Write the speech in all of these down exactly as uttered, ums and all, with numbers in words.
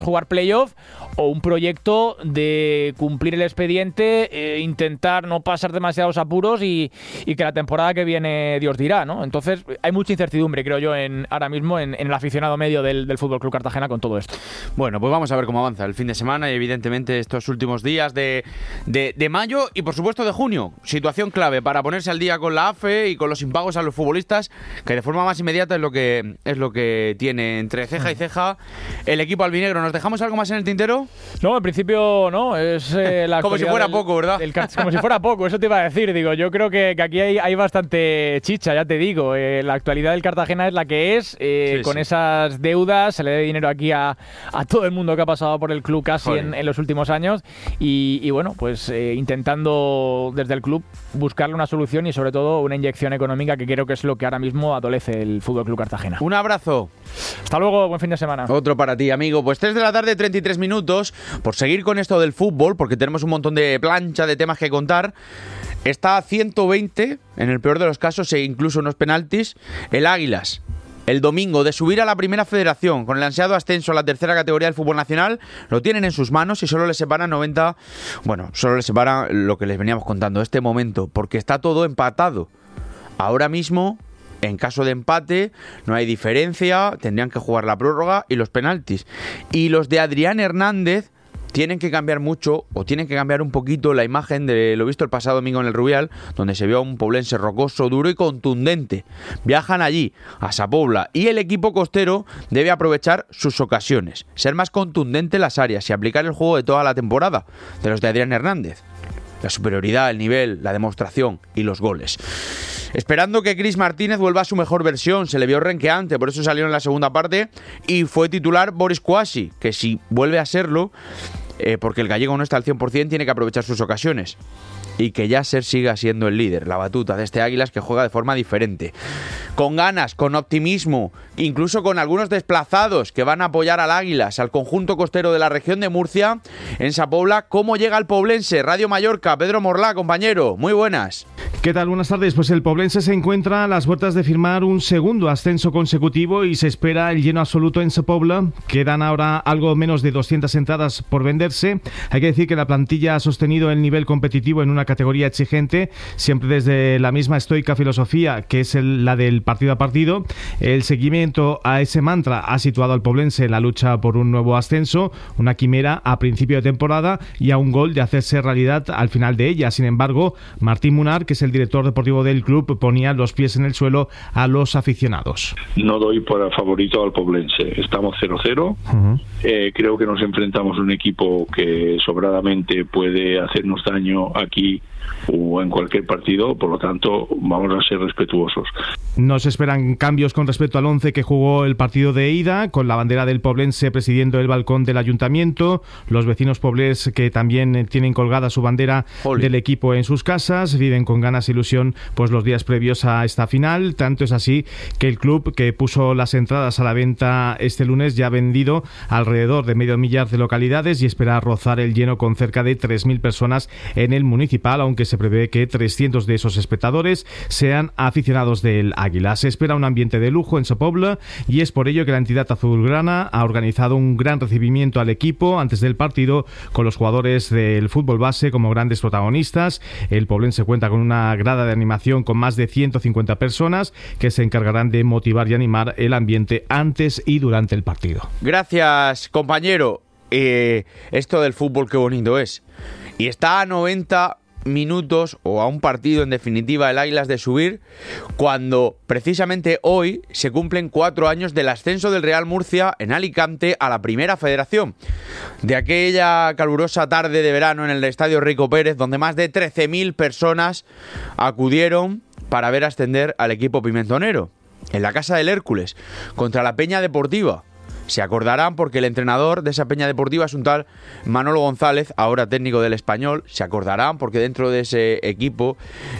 jugar playoff o un proyecto de cumplir el expediente, eh, intentar no pasar demasiados apuros y, y que la temporada que viene Dios dirá, ¿no? Entonces hay mucha incertidumbre, creo yo, en, ahora mismo en, en el aficionado medio del, del F C Cartagena con todo esto. Bueno, pues vamos a ver cómo avanza el fin de semana y evidentemente estos últimos días de, de, de mayo y por supuesto de junio. Situación clave para ponerse al día con la A F E y con los impagos a los futbolistas, que de forma más inmediata es lo que, es lo que tiene entre ceja y ceja el equipo albinegro. ¿Nos dejamos algo más en el tintero? No, al principio no, es eh, la como si fuera del, poco, ¿verdad? Del, como si fuera poco, eso te iba a decir. Digo, yo creo que, que aquí hay, hay bastante chicha, ya te digo. Eh, la actualidad del Cartagena es la que es, eh, sí, con sí. esas deudas, se le debe dinero aquí a, a todo el mundo que ha pasado por el club casi en, en los últimos años y, y bueno, pues eh, intentando desde el club buscarle una solución y sobre todo una inyección económica que creo que es lo que ahora mismo adolece el F C Cartagena. Un abrazo. Hasta luego, buen fin de semana. Otro para ti, amigo. Pues tres de la tarde, treinta y tres minutos. Por seguir con esto del fútbol, porque tenemos un montón de plancha de temas que contar. Está a ciento veinte, en el peor de los casos, e incluso unos penaltis, el Águilas. El domingo, de subir a la primera federación con el ansiado ascenso a la tercera categoría del fútbol nacional, lo tienen en sus manos y solo les separa noventa, bueno, solo les separa lo que les veníamos contando, este momento, porque está todo empatado. Ahora mismo, en caso de empate, no hay diferencia, tendrían que jugar la prórroga y los penaltis. Y los de Adrián Hernández tienen que cambiar mucho, o tienen que cambiar un poquito la imagen de lo visto el pasado domingo en el Rubial, donde se vio a un poblense rocoso, duro y contundente. Viajan allí, a Sa Pobla, y el equipo costero debe aprovechar sus ocasiones, ser más contundente en las áreas y aplicar el juego de toda la temporada, de los de Adrián Hernández. La superioridad, el nivel, la demostración y los goles. Esperando que Chris Martínez vuelva a su mejor versión, se le vio renqueante, por eso salió en la segunda parte y fue titular Boris Kouassi, que si vuelve a serlo, eh, porque el gallego no está al cien por ciento, tiene que aprovechar sus ocasiones. Y que Yasser siga siendo el líder, la batuta de este Águilas que juega de forma diferente. Con ganas, con optimismo, incluso con algunos desplazados que van a apoyar al Águilas, al conjunto costero de la región de Murcia, en Sa Pobla. ¿Cómo llega el poblense? Radio Mallorca, Pedro Morlá, compañero, muy buenas. ¿Qué tal? Buenas tardes. Pues el poblense se encuentra a las puertas de firmar un segundo ascenso consecutivo y se espera el lleno absoluto en Sa Pobla. Quedan ahora algo menos de doscientas entradas por venderse. Hay que decir que la plantilla ha sostenido el nivel competitivo en una categoría exigente, siempre desde la misma estoica filosofía que es el, la del partido a partido. El seguimiento a ese mantra ha situado al poblense en la lucha por un nuevo ascenso, una quimera a principio de temporada y a un gol de hacerse realidad al final de ella. Sin embargo, Martín Munar, que es el director deportivo del club, ponía los pies en el suelo a los aficionados. No doy por favorito al poblense, estamos cero cero. Uh-huh. eh, creo que nos enfrentamos a un equipo que sobradamente puede hacernos daño aquí o en cualquier partido, por lo tanto vamos a ser respetuosos. No se esperan cambios con respecto al once que jugó el partido de ida, con la bandera del poblense presidiendo el balcón del ayuntamiento, los vecinos poblés que también tienen colgada su bandera Oli. del equipo en sus casas, viven con ganas e ilusión pues los días previos a esta final. Tanto es así que el club, que puso las entradas a la venta este lunes, ya ha vendido alrededor de medio millar de localidades y espera rozar el lleno con cerca de tres mil personas en el municipal, aunque se prevé que trescientos de esos espectadores sean aficionados del Águila. Se espera un ambiente de lujo en Sa Pobla y es por ello que la entidad azulgrana ha organizado un gran recibimiento al equipo antes del partido, con los jugadores del fútbol base como grandes protagonistas. El poblense cuenta con una grada de animación con más de ciento cincuenta personas que se encargarán de motivar y animar el ambiente antes y durante el partido. Gracias, compañero. Eh, esto del fútbol qué bonito es. Y está a noventa minutos o a un partido en definitiva el Águilas de subir, cuando precisamente hoy se cumplen cuatro años del ascenso del Real Murcia en Alicante a la Primera Federación, de aquella calurosa tarde de verano en el Estadio Rico Pérez, donde más de trece mil personas acudieron para ver ascender al equipo pimentonero en la Casa del Hércules contra la Peña Deportiva. Se acordarán porque el entrenador de esa Peña Deportiva es un tal Manolo González, ahora técnico del Español. Se acordarán porque dentro de ese equipo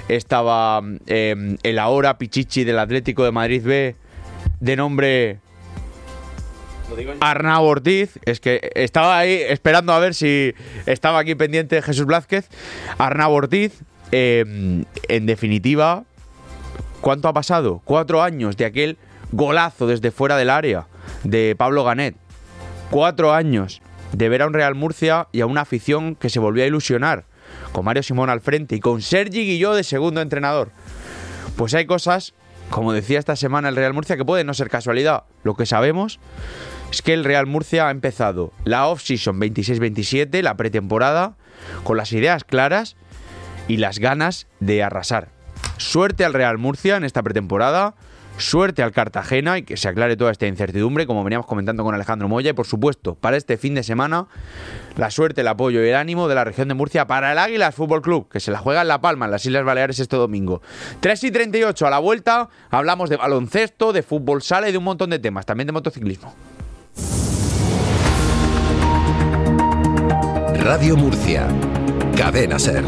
estaba eh, el ahora Pichichi del Atlético de Madrid B, de nombre Arnau Ortiz. Es que estaba ahí esperando a ver si estaba aquí pendiente Jesús Blázquez. Arnau Ortiz, eh, en definitiva, ¿cuánto ha pasado? Cuatro años de aquel golazo desde fuera del área de Pablo Ganet. Cuatro años de ver a un Real Murcia y a una afición que se volvió a ilusionar, con Mario Simón al frente y con Sergi Guilló de segundo entrenador. Pues hay cosas, como decía esta semana el Real Murcia, que pueden no ser casualidad. Lo que sabemos es que el Real Murcia ha empezado la off-season veintiséis veintisiete, la pretemporada, con las ideas claras y las ganas de arrasar. Suerte al Real Murcia en esta pretemporada, suerte al Cartagena y que se aclare toda esta incertidumbre, como veníamos comentando con Alejandro Moya, y por supuesto, para este fin de semana, la suerte, el apoyo y el ánimo de la región de Murcia para el Águilas Fútbol Club, que se la juega en La Palma, en las Islas Baleares, este domingo. tres y treinta y ocho, a la vuelta hablamos de baloncesto, de fútbol sala y de un montón de temas, también de motociclismo. Radio Murcia, Cadena SER.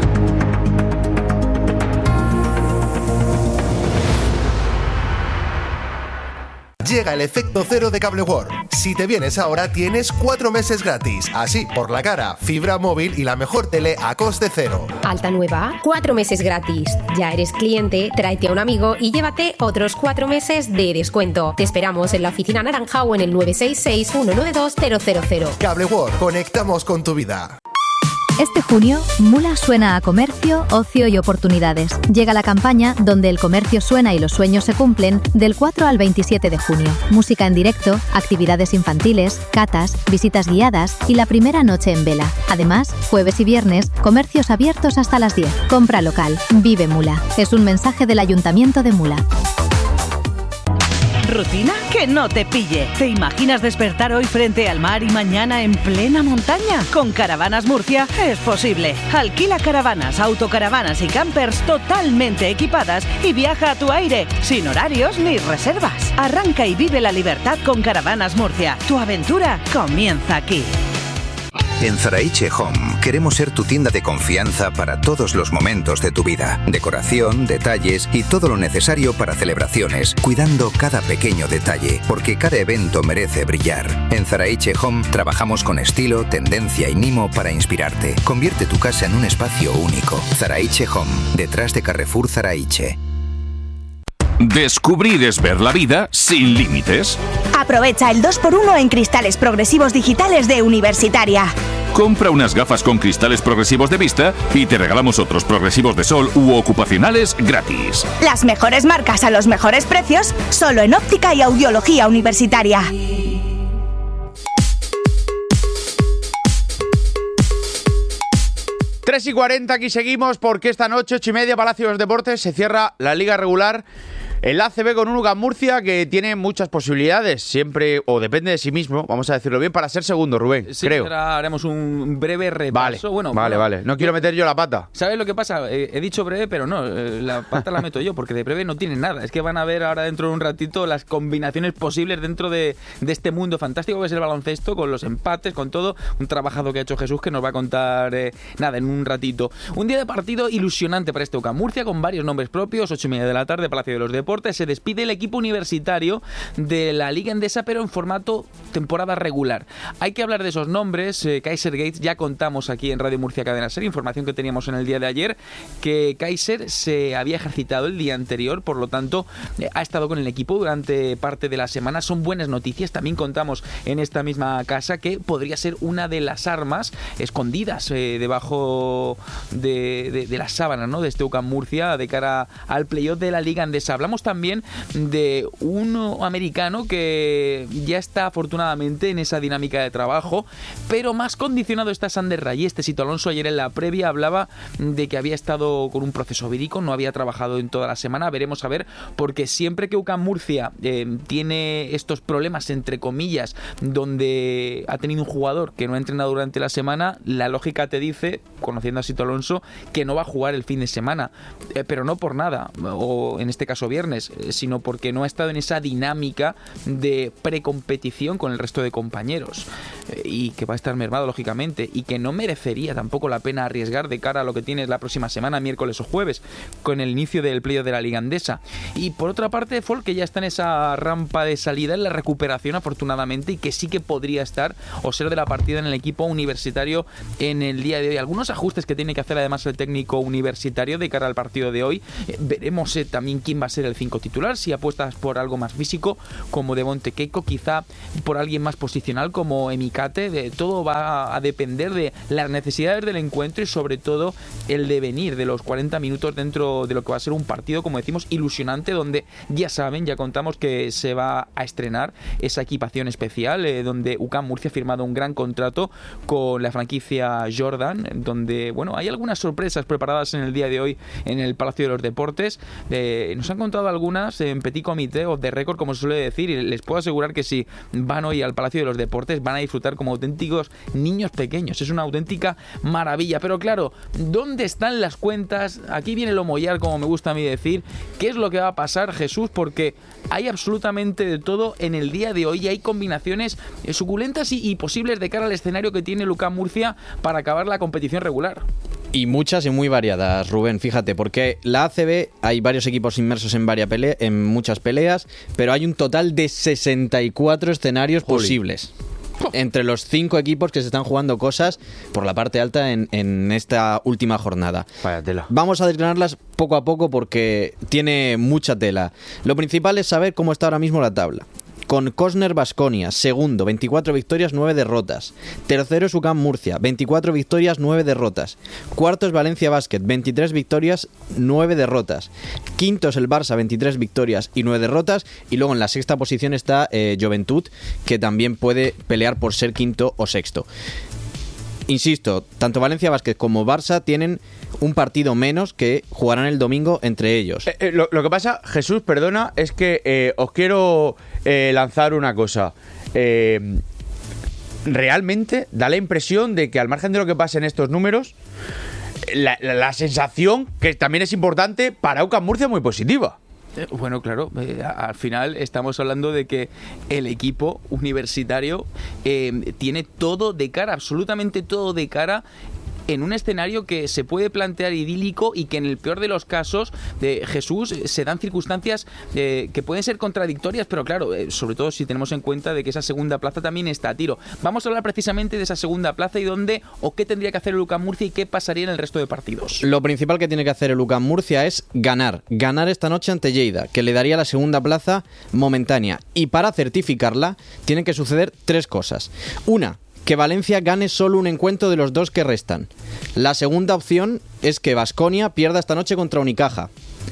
Llega el efecto cero de Cable World. Si te vienes ahora tienes cuatro meses gratis. Así, por la cara, fibra móvil y la mejor tele a coste cero. Alta nueva, cuatro meses gratis. Ya eres cliente, tráete a un amigo y llévate otros cuatro meses de descuento. Te esperamos en la oficina naranja o en el nueve seis seis, uno nueve dos, cero cero cero. Cable World, conectamos con tu vida. Este junio, Mula suena a comercio, ocio y oportunidades. Llega la campaña donde el comercio suena y los sueños se cumplen del cuatro al veintisiete de junio. Música en directo, actividades infantiles, catas, visitas guiadas y la primera noche en vela. Además, jueves y viernes, comercios abiertos hasta las diez. Compra local. Vive Mula. Es un mensaje del Ayuntamiento de Mula. ¿Rutina? Que no te pille. ¿Te imaginas despertar hoy frente al mar y mañana en plena montaña? Con Caravanas Murcia es posible. Alquila caravanas, autocaravanas y campers totalmente equipadas y viaja a tu aire, sin horarios ni reservas. Arranca y vive la libertad con Caravanas Murcia. Tu aventura comienza aquí. En Zaraiche Home queremos ser tu tienda de confianza para todos los momentos de tu vida. Decoración, detalles y todo lo necesario para celebraciones, cuidando cada pequeño detalle, porque cada evento merece brillar. En Zaraiche Home trabajamos con estilo, tendencia y mimo para inspirarte. Convierte tu casa en un espacio único. Zaraiche Home, detrás de Carrefour Zaraiche. Descubrir es ver la vida sin límites. Aprovecha el dos por uno en cristales progresivos digitales de Universitaria. Compra unas gafas con cristales progresivos de vista y te regalamos otros progresivos de sol u ocupacionales gratis. Las mejores marcas a los mejores precios, solo en Óptica y Audiología Universitaria. tres y cuarenta, aquí seguimos porque esta noche, ocho y media, Palacio de los Deportes, se cierra la Liga Regular. El A C B con un U C A M Murcia que tiene muchas posibilidades, siempre, o depende de sí mismo, vamos a decirlo bien, para ser segundo, Rubén, sí, creo. Ahora haremos un breve repaso. Vale, bueno, vale, bueno, vale. No quiero meter yo la pata. ¿Sabes lo que pasa? Eh, he dicho breve, pero no, eh, la pata la meto yo, porque de breve no tiene nada. Es que van a ver ahora dentro de un ratito las combinaciones posibles dentro de, de este mundo fantástico que es el baloncesto, con los empates, con todo. Un trabajado que ha hecho Jesús que nos va a contar, eh, nada, en un ratito. Un día de partido ilusionante para este U C A M Murcia, con varios nombres propios, ocho y media de la tarde, Palacio de los Deportes. Se despide el equipo universitario de la Liga Endesa, pero en formato temporada regular. Hay que hablar de esos nombres. eh, Kaiser Gates, ya contamos aquí en Radio Murcia Cadena SER, información que teníamos en el día de ayer, que Kaiser se había ejercitado el día anterior, por lo tanto eh, ha estado con el equipo durante parte de la semana. Son buenas noticias. También contamos en esta misma casa que podría ser una de las armas escondidas eh, debajo de, de, de las sábanas, ¿no?, de este U C A M Murcia de cara al playoff de la Liga Endesa. Hablamos también de un americano que ya está afortunadamente en esa dinámica de trabajo, pero más condicionado está Sander Ray. Este Sito Alonso ayer en la previa hablaba de que había estado con un proceso vírico, no había trabajado en toda la semana. Veremos a ver, porque siempre que U C A M Murcia eh, tiene estos problemas, entre comillas, donde ha tenido un jugador que no ha entrenado durante la semana, la lógica te dice, conociendo a Sito Alonso, que no va a jugar el fin de semana, eh, pero no por nada, o en este caso viernes, eh, sino porque no ha estado en esa dinámica de precompetición con el resto de compañeros. y que va a estar mermado lógicamente, y que no merecería tampoco la pena arriesgar de cara a lo que tienes la próxima semana, miércoles o jueves, con el inicio del playoff de la Liga Endesa. Y por otra parte, Folk, que ya está en esa rampa de salida, en la recuperación afortunadamente, y que sí que podría estar o ser de la partida en el equipo universitario en el día de hoy. Algunos ajustes que tiene que hacer además el técnico universitario de cara al partido de hoy. Eh, veremos eh, también quién va a ser el cinco titular, si apuestas por algo más físico como Devonte Keiko, quizá por alguien más posicional como Emikate. De, todo va a depender de las necesidades del encuentro y sobre todo el devenir de los cuarenta minutos dentro de lo que va a ser un partido, como decimos, ilusionante, donde ya saben, ya contamos que se va a estrenar esa equipación especial, eh, donde U C A M Murcia ha firmado un gran contrato con la franquicia Jordan, donde bueno, hay algunas sorpresas preparadas en el día de hoy en el Palacio de los Deportes. Eh, nos han contado algunas en petit comité o de récord, como se suele decir, y les puedo asegurar que si van hoy al Palacio de los Deportes van a disfrutar como auténticos niños pequeños. Es una auténtica maravilla. Pero claro, ¿dónde están las cuentas? Aquí viene lo mollar, como me gusta a mí decir. ¿Qué es lo que va a pasar, Jesús? Porque hay absolutamente de todo en el día de hoy y hay combinaciones suculentas y, y posibles de cara al escenario que tiene U C A M Murcia para acabar la competición regular. Y muchas y muy variadas, Rubén, fíjate, porque la A C B hay varios equipos inmersos en, varias pele- en muchas peleas, pero hay un total de sesenta y cuatro escenarios Jolín. posibles. Entre los cinco equipos que se están jugando cosas por la parte alta en, en esta última jornada. Vaya tela. Vamos a desgranarlas poco a poco porque tiene mucha tela. Lo principal es saber cómo está ahora mismo la tabla. Con Cosner Baskonia, segundo, veinticuatro victorias, nueve derrotas. Tercero es U C A M Murcia, veinticuatro victorias, nueve derrotas. Cuarto es Valencia Basket, veintitrés victorias, nueve derrotas. Quinto es el Barça, veintitrés victorias y nueve derrotas. Y luego en la sexta posición está eh, Joventut, que también puede pelear por ser quinto o sexto. Insisto, tanto Valencia Basket como Barça tienen un partido menos que jugarán el domingo entre ellos. Eh, eh, lo, lo que pasa, Jesús, perdona, es que eh, os quiero eh, lanzar una cosa. Eh, realmente da la impresión de que al margen de lo que pase en estos números, la, la, la sensación, que también es importante, para U C A M Murcia es muy positiva. Bueno, claro, eh, al final estamos hablando de que el equipo universitario eh, tiene todo de cara, absolutamente todo de cara, en un escenario que se puede plantear idílico y que en el peor de los casos de Jesús se dan circunstancias eh, que pueden ser contradictorias, pero claro, eh, sobre todo si tenemos en cuenta de que esa segunda plaza también está a tiro. Vamos a hablar precisamente de esa segunda plaza y dónde o qué tendría que hacer el U C A M Murcia y qué pasaría en el resto de partidos. Lo principal que tiene que hacer el U C A M Murcia es ganar, ganar esta noche ante Lleida, que le daría la segunda plaza momentánea, y para certificarla tienen que suceder tres cosas. Una, que Valencia gane solo un encuentro de los dos que restan. La segunda opción es que Baskonia pierda esta noche contra Unicaja.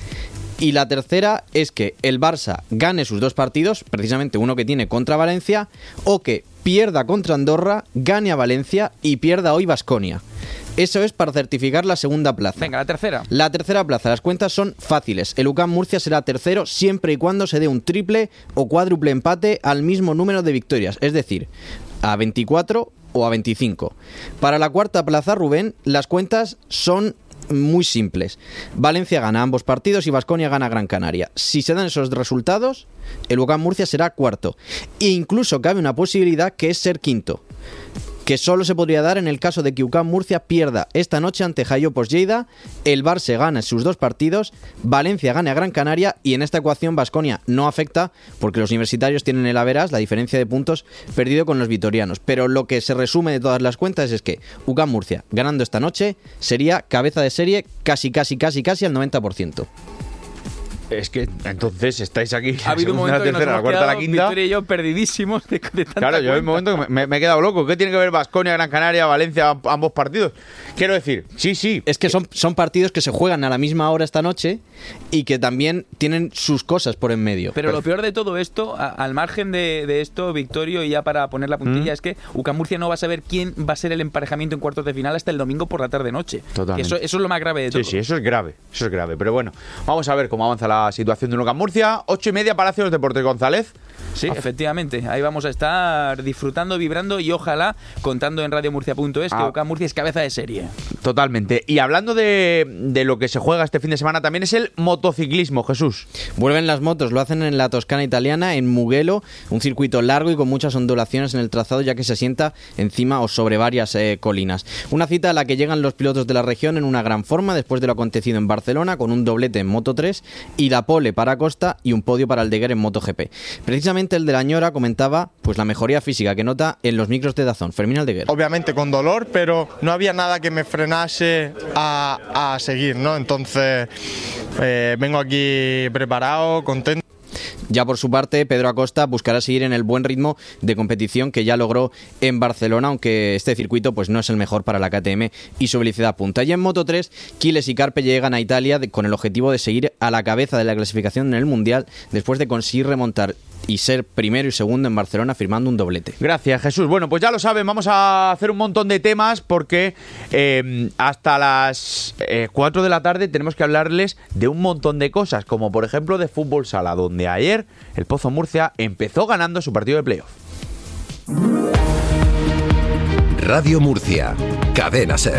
Y la tercera es que el Barça gane sus dos partidos, precisamente uno que tiene contra Valencia, o que pierda contra Andorra, gane a Valencia y pierda hoy Baskonia. Eso es para certificar la segunda plaza. Venga, la tercera. La tercera plaza, las cuentas son fáciles. El U C A M Murcia será tercero siempre y cuando se dé un triple o cuádruple empate al mismo número de victorias, es decir, a veinticuatro o a veinticinco. Para la cuarta plaza, Rubén, las cuentas son muy simples. Valencia gana ambos partidos y Baskonia gana Gran Canaria. Si se dan esos resultados, el U C A M Murcia será cuarto. E incluso cabe una posibilidad que es ser quinto, que solo se podría dar en el caso de que U C A M Murcia pierda esta noche ante Jaiopos Lleida, el Barça gane sus dos partidos, Valencia gane a Gran Canaria, y en esta ecuación Baskonia no afecta porque los universitarios tienen el averas, la diferencia de puntos perdido con los vitorianos. Pero lo que se resume de todas las cuentas es que U C A M Murcia ganando esta noche sería cabeza de serie casi casi casi casi al noventa por ciento. Es que entonces estáis aquí. Ha habido un momento que nos hemos quedado, la quinta. Victoria y yo perdidísimos de, de tanta Claro, yo en un momento que me, me he quedado loco. ¿Qué tiene que ver Baskonia, Gran Canaria, Valencia, ambos partidos? Quiero decir, sí, sí. Es que son, son partidos que se juegan a la misma hora esta noche y que también tienen sus cosas por en medio. Pero, Pero lo peor de todo esto, a, al margen de, de esto, Victorio, y ya para poner la puntilla, ¿Mm? es que U C A M Murcia no va a saber quién va a ser el emparejamiento en cuartos de final hasta el domingo por la tarde-noche. Totalmente. Eso, eso es lo más grave de todo. Sí, sí, eso es grave. Eso es grave. Pero bueno, vamos a ver cómo avanza la situación de U C A M Murcia. Ocho y media, Palacio de los Deportes, González. Sí, ah. efectivamente. Ahí vamos a estar disfrutando, vibrando y ojalá contando en radio murcia punto es ah. que U C A M Murcia es cabeza de serie. Totalmente. Y hablando de, de lo que se juega este fin de semana, también es el motociclismo, Jesús. Vuelven las motos, lo hacen en la Toscana italiana, en Mugello, un circuito largo y con muchas ondulaciones en el trazado, ya que se sienta encima o sobre varias eh, colinas. Una cita a la que llegan los pilotos de la región en una gran forma después de lo acontecido en Barcelona, con un doblete en Moto tres y la pole para Costa y un podio para Aldeguer en MotoGP. Precisamente el de la Ñora comentaba pues la mejoría física que nota en los micros de Dazón. Fermín Aldeguer. Obviamente con dolor, pero no había nada que me frenase a, a seguir, ¿no? Entonces eh, vengo aquí preparado, contento. Ya por su parte, Pedro Acosta buscará seguir en el buen ritmo de competición que ya logró en Barcelona, aunque este circuito pues no es el mejor para la K T M y su velocidad punta. Y en Moto tres, Quiles y Carpe llegan a Italia de, con el objetivo de seguir a la cabeza de la clasificación en el Mundial después de conseguir remontar y ser primero y segundo en Barcelona firmando un doblete. Gracias, Jesús. Bueno, pues ya lo saben, vamos a hacer un montón de temas porque eh, hasta las eh, cuatro de la tarde tenemos que hablarles de un montón de cosas, como por ejemplo de fútbol sala, donde ayer el Pozo Murcia empezó ganando su partido de playoff. Radio Murcia, Cadena SER.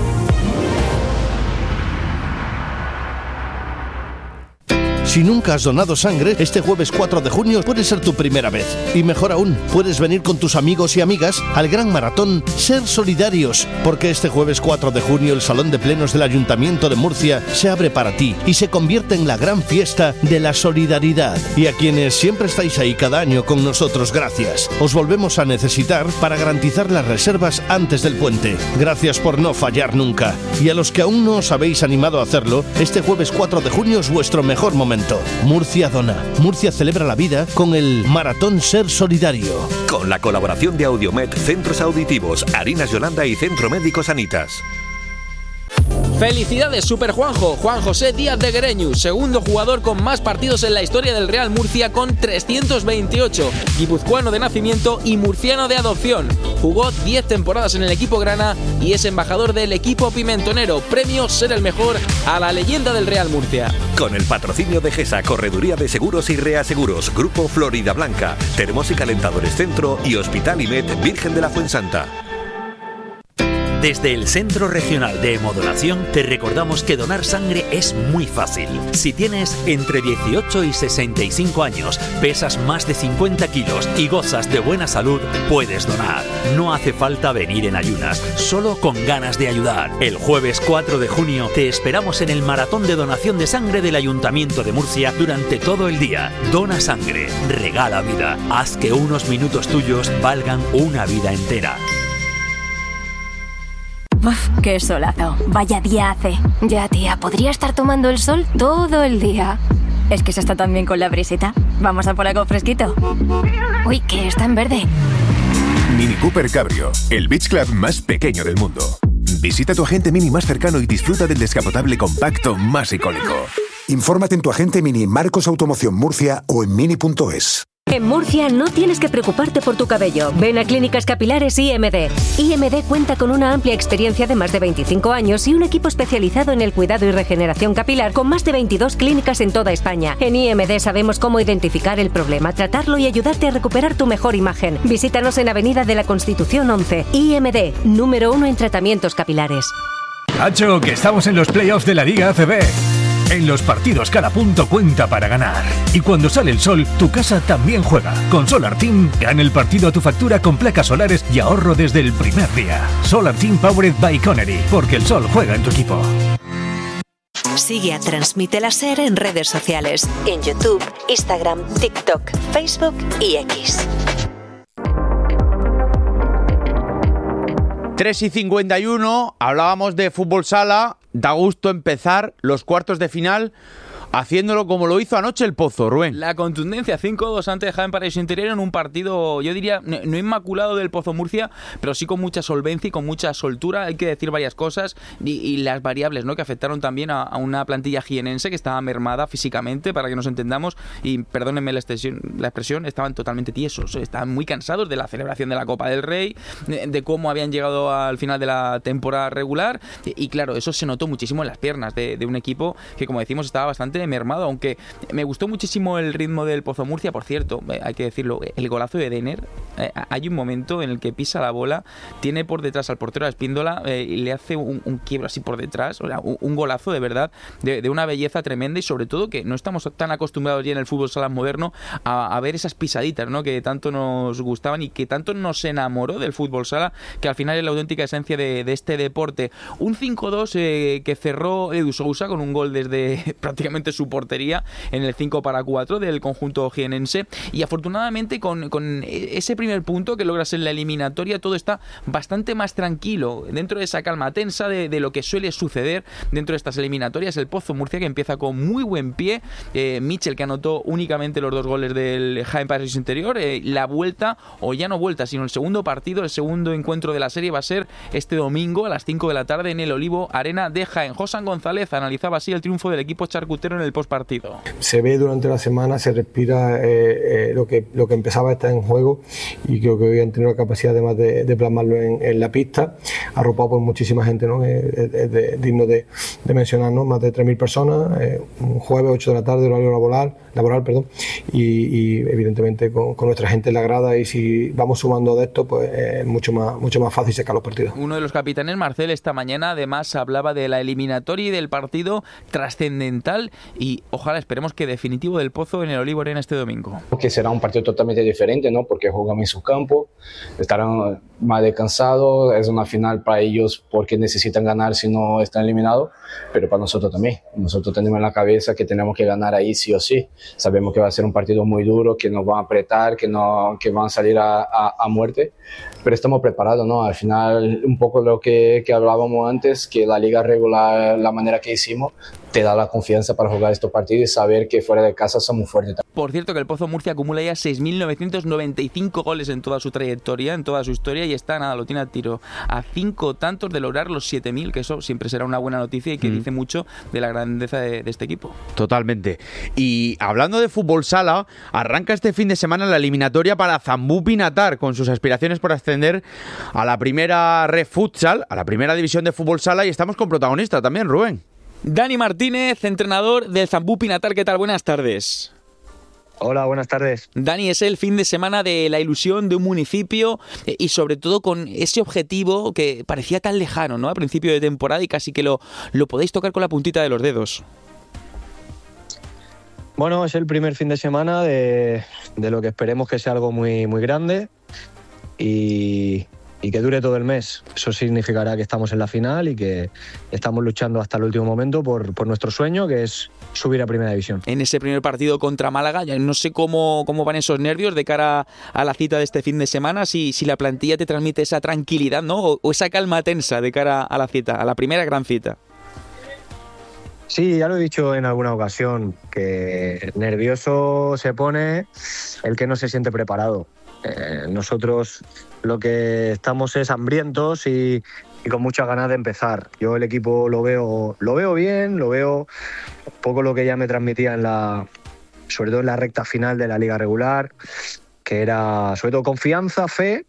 Si nunca has donado sangre, este jueves cuatro de junio puede ser tu primera vez. Y mejor aún, puedes venir con tus amigos y amigas al gran maratón Ser Solidarios, porque este jueves cuatro de junio el Salón de Plenos del Ayuntamiento de Murcia se abre para ti y se convierte en la gran fiesta de la solidaridad. Y a quienes siempre estáis ahí cada año con nosotros, gracias. Os volvemos a necesitar para garantizar las reservas antes del puente. Gracias por no fallar nunca. Y a los que aún no os habéis animado a hacerlo, este jueves cuatro de junio es vuestro mejor momento. Murcia dona. Murcia celebra la vida con el Maratón Ser Solidario. Con la colaboración de Audiomed, Centros Auditivos, Harinas Yolanda y Centro Médico Sanitas. Felicidades Super Juanjo, Juan José Díaz de Guereñu, segundo jugador con más partidos en la historia del Real Murcia con trescientos veintiocho, guipuzcoano de nacimiento y murciano de adopción. Jugó diez temporadas en el equipo grana y es embajador del equipo pimentonero, premio Ser el Mejor a la leyenda del Real Murcia. Con el patrocinio de GESA, Correduría de Seguros y Reaseguros, Grupo Florida Blanca, Termos y Calentadores Centro y Hospital IMED Virgen de la Fuensanta. Desde el Centro Regional de Hemodonación te recordamos que donar sangre es muy fácil. Si tienes entre dieciocho y sesenta y cinco años, pesas más de cincuenta kilos y gozas de buena salud, puedes donar. No hace falta venir en ayunas, solo con ganas de ayudar. El jueves cuatro de junio te esperamos en el Maratón de Donación de Sangre del Ayuntamiento de Murcia durante todo el día. Dona sangre, regala vida, haz que unos minutos tuyos valgan una vida entera. Uf, qué solazo. Vaya día hace. Ya, tía, podría estar tomando el sol todo el día. Es que se está tan bien con la brisita. Vamos a por algo fresquito. Uy, que está en verde. Mini Cooper Cabrio, el beach club más pequeño del mundo. Visita tu agente Mini más cercano y disfruta del descapotable compacto más icónico. Infórmate en tu agente Mini Marcos Automoción Murcia o en mini punto es. En Murcia no tienes que preocuparte por tu cabello. Ven a Clínicas Capilares I M D. I M D cuenta con una amplia experiencia de más de veinticinco años y un equipo especializado en el cuidado y regeneración capilar con más de veintidós clínicas en toda España. En I M D sabemos cómo identificar el problema, tratarlo y ayudarte a recuperar tu mejor imagen. Visítanos en Avenida de la Constitución once. I M D, número uno en tratamientos capilares. Hacho, que estamos en los playoffs de la Liga A C B. En los partidos cada punto cuenta para ganar. Y cuando sale el sol, tu casa también juega. Con Solar Team, gana el partido a tu factura con placas solares y ahorro desde el primer día. Solar Team Powered by Connery, porque el sol juega en tu equipo. Sigue a Transmite la SER en redes sociales. En YouTube, Instagram, TikTok, Facebook y X. tres y cincuenta y uno, hablábamos de fútbol sala. Da gusto empezar los cuartos de final haciéndolo como lo hizo anoche el Pozo, Rubén. La contundencia cinco dos ante Jaén Paraíso Interior en un partido, yo diría, no inmaculado del Pozo Murcia, pero sí con mucha solvencia y con mucha soltura. Hay que decir varias cosas y, y las variables, ¿no?, que afectaron también a, a una plantilla jienense que estaba mermada físicamente, para que nos entendamos, y perdónenme la expresión, la expresión estaban totalmente tiesos, estaban muy cansados de la celebración de la Copa del Rey, de, de cómo habían llegado al final de la temporada regular, y, y claro, eso se notó muchísimo en las piernas de, de un equipo que, como decimos, estaba bastante bastante mermado, aunque me gustó muchísimo el ritmo del Pozo Murcia, por cierto, eh, hay que decirlo, el golazo de Denner, eh, hay un momento en el que pisa la bola, tiene por detrás al portero a Espíndola eh, y le hace un, un quiebro así por detrás, o sea, un, un golazo de verdad, de, de una belleza tremenda, y sobre todo que no estamos tan acostumbrados ya en el fútbol sala moderno a, a ver esas pisaditas, ¿no?, que tanto nos gustaban y que tanto nos enamoró del fútbol sala, que al final es la auténtica esencia de, de este deporte. Un cinco dos eh, que cerró Edu Sousa con un gol desde prácticamente su portería en el cinco para cuatro del conjunto jienense, y afortunadamente con, con ese primer punto que logras en la eliminatoria todo está bastante más tranquilo, dentro de esa calma tensa de, de lo que suele suceder dentro de estas eliminatorias. El Pozo Murcia, que empieza con muy buen pie, eh, Michel, que anotó únicamente los dos goles del Jaén Paris Interior, eh, la vuelta, o ya no vuelta, sino el segundo partido, el segundo encuentro de la serie va a ser este domingo a las cinco de la tarde en el Olivo Arena de Jaén. Josan González analizaba así el triunfo del equipo charcutero en el postpartido. Se ve durante la semana, se respira eh, eh, lo que lo que empezaba a estar en juego, y creo que hoy han tenido la capacidad además de, de plasmarlo en, en la pista, arropado por muchísima gente, ¿no? Es, es, es de, digno de, de mencionar, ¿no? Más de tres mil personas, eh, un jueves ocho de la tarde, horario laboral, laboral perdón, y, y evidentemente con, con nuestra gente en la grada, y si vamos sumando de esto, pues es eh, mucho más, mucho más fácil sacar los partidos. Uno de los capitanes, Marcel, esta mañana además hablaba de la eliminatoria y del partido trascendental, y ojalá esperemos que definitivo del Pozo en el Olivo Arena este domingo. Que será un partido totalmente diferente, ¿no? Porque juegan en su campo, estarán más descansados, es una final para ellos porque necesitan ganar si no están eliminados, pero para nosotros también. Nosotros tenemos en la cabeza que tenemos que ganar ahí sí o sí. Sabemos que va a ser un partido muy duro, que nos van a apretar, que, no, que van a salir a, a, a muerte, pero estamos preparados, ¿no? Al final, un poco lo que, que hablábamos antes, que la liga regular, la manera que hicimos, te da la confianza para jugar estos partidos y saber que fuera de casa somos fuertes. Por cierto, que el Pozo Murcia acumula ya seis mil novecientos noventa y cinco goles en toda su trayectoria, en toda su historia, y está, nada, lo tiene a tiro a cinco tantos de lograr los siete mil, que eso siempre será una buena noticia y que mm. dice mucho de la grandeza de, de este equipo. Totalmente. Y hablando de fútbol sala, arranca este fin de semana la eliminatoria para Zambú Pinatar, con sus aspiraciones por ascender a la primera Red Futsal, a la primera división de fútbol sala, y estamos con protagonista también, Rubén. Dani Martínez, entrenador del Zambú Pinatar, ¿qué tal? Buenas tardes. Hola, buenas tardes. Dani, es el fin de semana de la ilusión de un municipio eh, y sobre todo con ese objetivo que parecía tan lejano, ¿no?, a principio de temporada, y casi que lo, lo podéis tocar con la puntita de los dedos. Bueno, es el primer fin de semana de, de lo que esperemos que sea algo muy, muy grande y, y que dure todo el mes. Eso significará que estamos en la final y que estamos luchando hasta el último momento por, por nuestro sueño, que es subir a Primera División. En ese primer partido contra Málaga, ya no sé cómo, cómo van esos nervios de cara a la cita de este fin de semana, si, si la plantilla te transmite esa tranquilidad, ¿no?, o, o esa calma tensa de cara a la cita, a la primera gran cita. Sí, ya lo he dicho en alguna ocasión, que nervioso se pone el que no se siente preparado. Eh, nosotros lo que estamos es hambrientos y, y con muchas ganas de empezar. Yo el equipo lo veo, lo veo bien, lo veo un poco lo que ya me transmitía en la, sobre todo en la recta final de la liga regular, que era sobre todo confianza, fe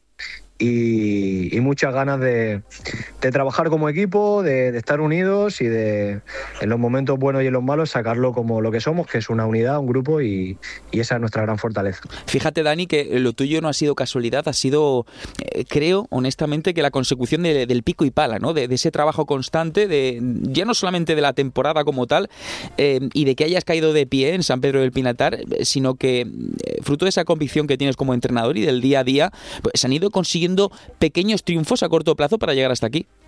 y, y muchas ganas de, de trabajar como equipo, de, de estar unidos y de, en los momentos buenos y en los malos, sacarlo como lo que somos, que es una unidad, un grupo, y, y esa es nuestra gran fortaleza. Fíjate, Dani, que lo tuyo no ha sido casualidad, ha sido, eh, creo, honestamente, que la consecución de, del pico y pala, ¿no?, de, de ese trabajo constante, de ya no solamente de la temporada como tal, eh, y de que hayas caído de pie en San Pedro del Pinatar, sino que, eh, fruto de esa convicción que tienes como entrenador y del día a día, pues se han ido consiguiendo pequeños triunfos a corto plazo para llegar hasta aquí.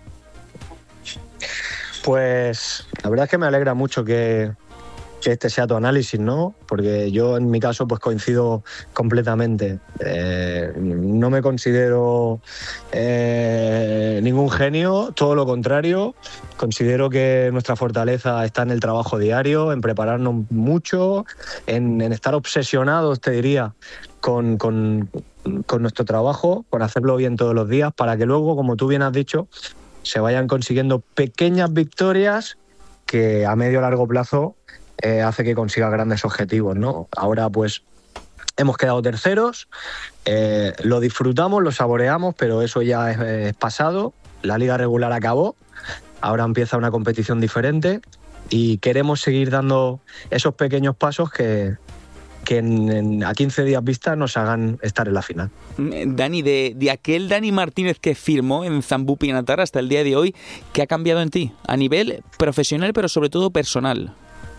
Pues la verdad es que me alegra mucho que, que este sea tu análisis, ¿no? Porque yo en mi caso pues coincido completamente. Eh, no me considero eh, ningún genio, todo lo contrario. Considero que nuestra fortaleza está en el trabajo diario, en prepararnos mucho, en, en estar obsesionados, te diría, con, con, con nuestro trabajo, con hacerlo bien todos los días, para que luego, como tú bien has dicho, se vayan consiguiendo pequeñas victorias que a medio o largo plazo eh, hace que consiga grandes objetivos, ¿no? Ahora pues hemos quedado terceros, eh, lo disfrutamos, lo saboreamos, pero eso ya es, es pasado. La liga regular acabó, ahora empieza una competición diferente y queremos seguir dando esos pequeños pasos que, que en, en, a quince días vista nos hagan estar en la final. Dani, de, de aquel Dani Martínez que firmó en Zambú Pinatar hasta el día de hoy, ¿qué ha cambiado en ti? A nivel profesional, pero sobre todo personal.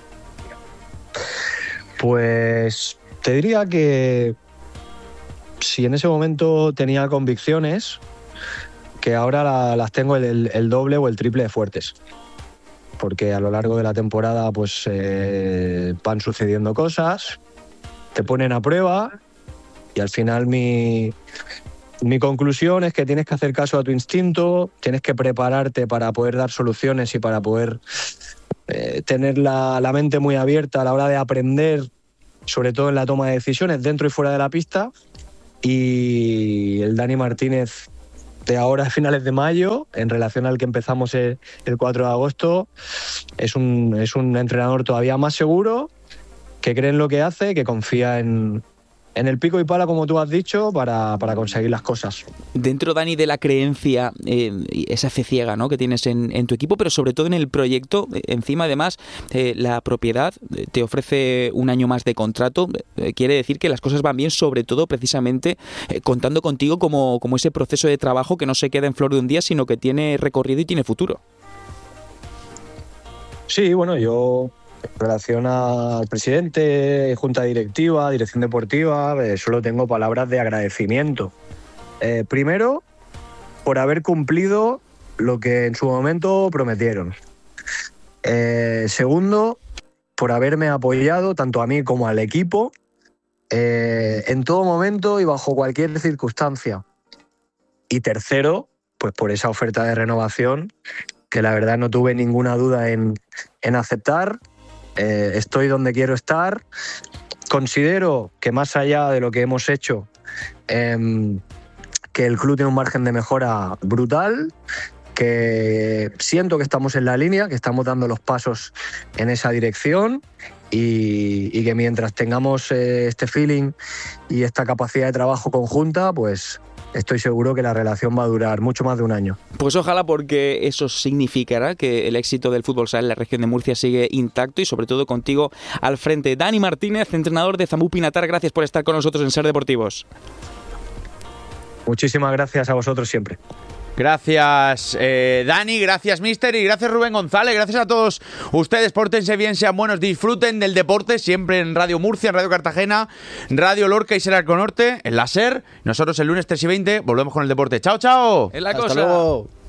Pues te diría que si en ese momento tenía convicciones, que ahora la, las tengo el, el doble o el triple de fuertes. Porque a lo largo de la temporada pues eh, van sucediendo cosas, te ponen a prueba y al final mi, mi conclusión es que tienes que hacer caso a tu instinto, tienes que prepararte para poder dar soluciones y para poder eh, tener la, la mente muy abierta a la hora de aprender, sobre todo en la toma de decisiones dentro y fuera de la pista. Y el Dani Martínez de ahora a finales de mayo, en relación al que empezamos el, el cuatro de agosto, es un, es un entrenador todavía más seguro, que cree en lo que hace, que confía en, en el pico y pala, como tú has dicho, para, para conseguir las cosas. Dentro, Dani, de la creencia, eh, esa fe ciega, ¿no?, que tienes en, en tu equipo, pero sobre todo en el proyecto, eh, encima además eh, la propiedad eh, te ofrece un año más de contrato, eh, quiere decir que las cosas van bien, sobre todo precisamente eh, contando contigo como, como ese proceso de trabajo que no se queda en flor de un día, sino que tiene recorrido y tiene futuro. Sí, bueno, yo en relación al presidente, junta directiva, dirección deportiva, eh, solo tengo palabras de agradecimiento. Eh, primero, por haber cumplido lo que en su momento prometieron. Eh, segundo, por haberme apoyado tanto a mí como al equipo eh, en todo momento y bajo cualquier circunstancia. Y tercero, pues por esa oferta de renovación que la verdad no tuve ninguna duda en, en aceptar. Eh, estoy donde quiero estar. Considero que más allá de lo que hemos hecho, eh, que el club tiene un margen de mejora brutal, que siento que estamos en la línea, que estamos dando los pasos en esa dirección y, y que mientras tengamos eh, este feeling y esta capacidad de trabajo conjunta, pues estoy seguro que la relación va a durar mucho más de un año. Pues ojalá, porque eso significará que el éxito del fútbol sala en la región de Murcia sigue intacto y sobre todo contigo al frente. Dani Martínez, entrenador de Zambú Pinatar, gracias por estar con nosotros en Ser Deportivos. Muchísimas gracias a vosotros siempre. Gracias, eh, Dani, gracias, Mister, y gracias, Rubén González. Gracias a todos ustedes. Pórtense bien, sean buenos, disfruten del deporte, siempre en Radio Murcia, en Radio Cartagena, Radio Lorca y Ser Arco Norte, en la SER. Nosotros el lunes tres y veinte volvemos con el deporte. ¡Chao, chao! En la Hasta cosa. luego.